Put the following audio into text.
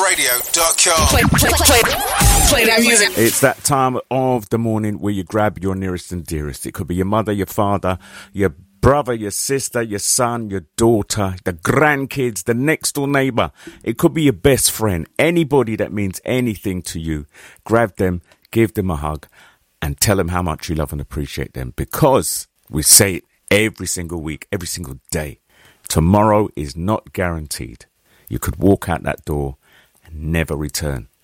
webmasterradio.com. Play that music. It's that time of the morning where you grab your nearest and dearest. It could be your mother, your father, your brother, your sister, your son, your daughter, the grandkids, the next door neighbor. It could be your best friend, anybody that means anything to you. Grab them, give them a hug, and tell them how much you love and appreciate them. Because we say it every single week, every single day. Tomorrow is not guaranteed. You could walk out that door and never return.